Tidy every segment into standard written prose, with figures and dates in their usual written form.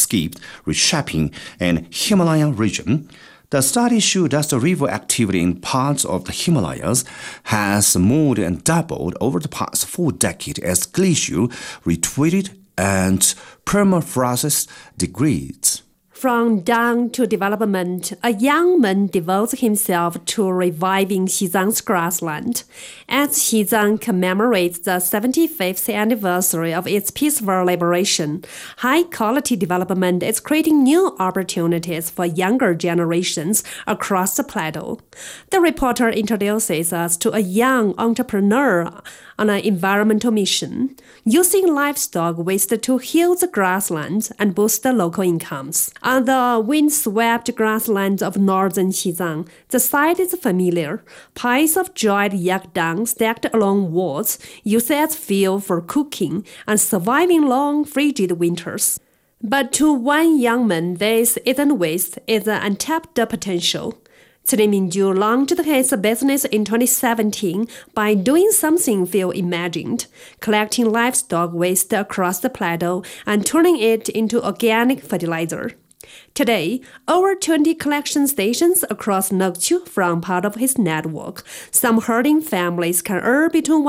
landscape reshaping in Himalayan region. The study showed that the river activity in parts of the Himalayas has more than doubled over the past 4 decades as glacier retreated and permafrost degrades. From down to development, a young man devotes himself to reviving Xizang's grassland. As Xizang commemorates the 75th anniversary of its peaceful liberation, high-quality development is creating new opportunities for younger generations across the plateau. The reporter introduces us to a young entrepreneur on an environmental mission, using livestock waste to heal the grasslands and boost the local incomes. On the windswept grasslands of northern Xizang, the sight is familiar. Piles of dried yak dung stacked along walls, used as fuel for cooking and surviving long, frigid winters. But to one young man, this isn't waste, it's an untapped potential. Cri Mingju launched his business in 2017 by doing something few imagined, collecting livestock waste across the plateau and turning it into organic fertilizer. Today, over 20 collection stations across Nokchu form part of his network. Some herding families can earn between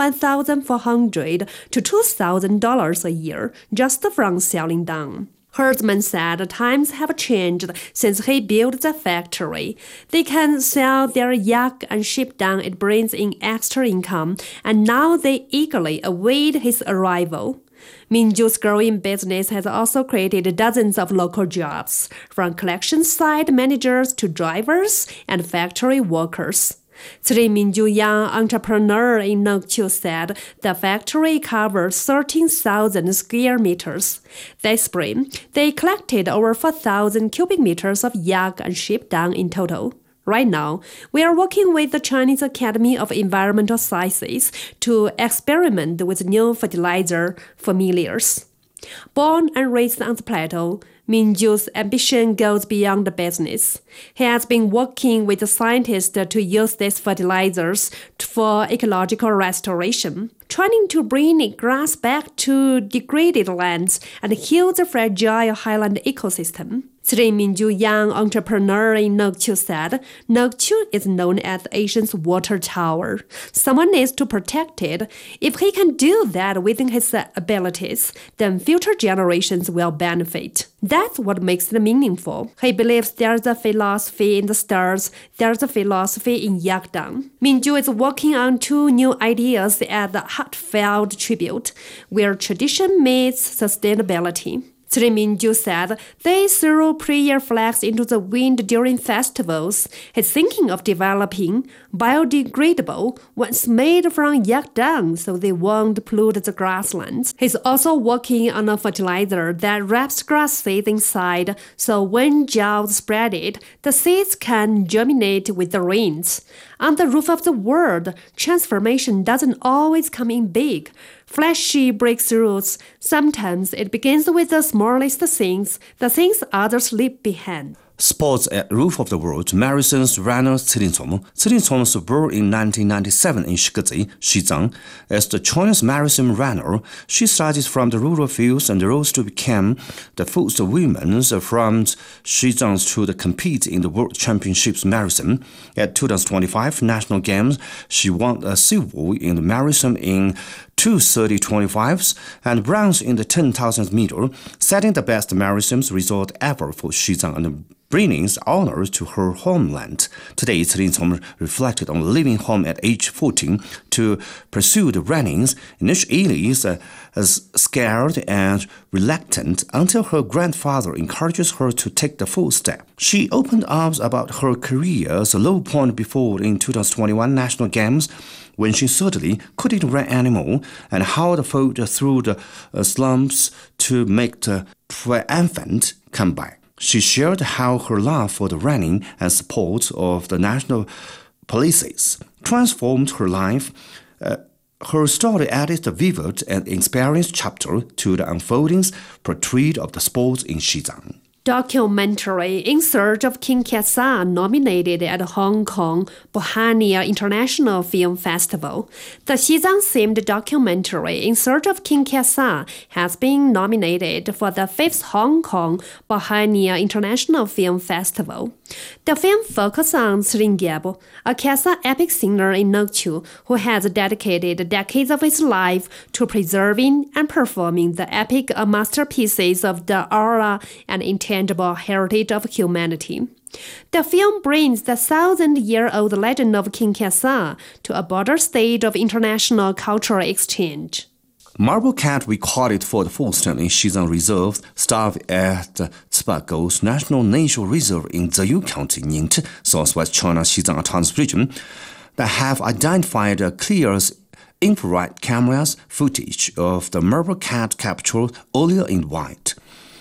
$1,400 to $2,000 a year just from selling dung. Herdsman said times have changed since he built the factory. They can sell their yak and sheep dung. It brings in extra income, and now they eagerly await his arrival. Mingju's growing business has also created dozens of local jobs, from collection site managers to drivers and factory workers. Cri Mingju, young entrepreneur in Nokchu, said the factory covers 13,000 square meters. This spring, they collected over 4,000 cubic meters of yak and sheep dung in total. Right now, we are working with the Chinese Academy of Environmental Sciences to experiment with new fertilizer familiars. Born and raised on the plateau, Mingju's ambition goes beyond the business. He has been working with the scientists to use these fertilizers for ecological restoration, trying to bring grass back to degraded lands and heal the fragile highland ecosystem. Cri Mingju, young entrepreneur in Nokchu, said Nokchu is known as Asia's water tower. Someone needs to protect it. If he can do that within his abilities, then future generations will benefit. That's what makes it meaningful. He believes there's a philosophy in the stars, there's a philosophy in yak dung. Mingju is working on 2 new ideas at the Heartfelt Tribute, where tradition meets sustainability. Cri Mingju said they threw prayer flags into the wind during festivals. He's thinking of developing biodegradable ones made from yak dung so they won't pollute the grasslands. He's also working on a fertilizer that wraps grass seeds inside, so when drought spread it, the seeds can germinate with the rains. On the roof of the world, transformation doesn't always come in big, flashy breakthroughs. Sometimes it begins with the smallest things, the things others leave behind. Sports at Roof of the World marathons runner Cri Lingcong. Cri Lingcong was born in 1997 in Shigezi, Xizang. As the Chinese marathon runner, she started from the rural fields and rose to become the first woman from Xizang to compete in the World Championships marathon. At 2025 National Games, she won a silver in the marathon in 2:30.25 and bronze in the 10,000 meter, setting the best marathon result ever for Xizang and bringing honor to her homeland. Today, Cri Lingcong reflected on leaving home at age 14 to pursue the runnings, initially as scared and reluctant until her grandfather encourages her to take the full step. She opened up about her career's low point before in 2021 National Games, when she suddenly couldn't run anymore, and how the fought through the slumps to make the triumphant comeback. She shared how her love for the running and support of the national policies transformed her life. Her story added a vivid and inspiring chapter to the unfolding portrait of the sports in Xizang. Documentary In Search of King Kesa nominated at the Hong Kong Bohania International Film Festival. The Xizang-themed documentary In Search of King Kesa has been nominated for the 5th Hong Kong Bohania International Film Festival. The film focuses on Cirin Gyabo, a Kesa epic singer in Nokchu who has dedicated decades of his life to preserving and performing the epic masterpieces of the aura and intangible heritage of humanity. The film brings the 1,000-year-old legend of King Kesa to a broader stage of international cultural exchange. Marble cat recorded for the first time in Xizang Reserve starve at the Cibagos National Nature Reserve in Ziyu County, Ningchi, southwest China Xizang Autonomous Region, that have identified a clear infrared cameras footage of the marble cat captured earlier in white.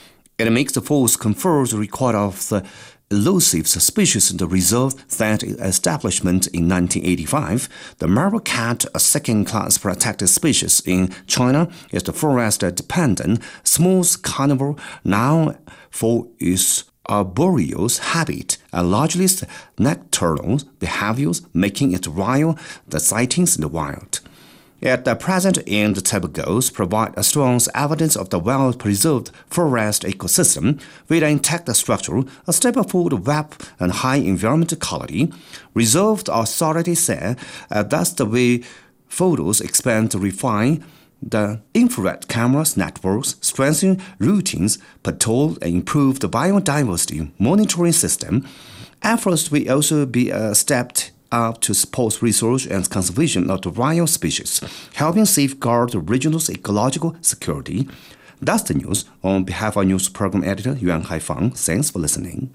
It makes the force confers the record of the elusive species in the reserve that establishment in 1985. The marble cat, a second-class protected species in China, is the forest-dependent smooth carnivore known for its arboreal habit and largely nocturnal behaviors, making it rare the sightings in the wild. At the present end, the Cibagos provide a strong evidence of the well-preserved forest ecosystem with an intact structure, a stable food web, and high environmental quality. Reserved authorities say that's the way photos expand to refine the infrared cameras networks, strengthen routines, patrol, and improve the biodiversity monitoring system. Efforts will also be stepped up to support research and conservation of the rare species, helping safeguard the regional's ecological security. That's the news. On behalf of news program editor Yuan Haifang, thanks for listening.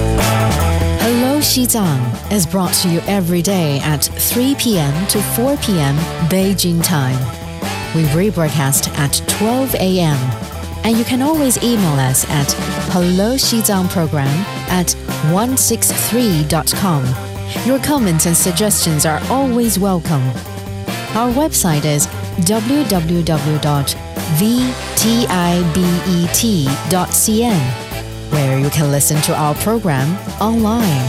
Hello Xizang is brought to you every day at 3 p.m. to 4 p.m. Beijing time. We rebroadcast at 12 a.m. And you can always email us at helloxizangprogram@163.com. Your comments and suggestions are always welcome. Our website is www.vtibet.cn, where you can listen to our program online.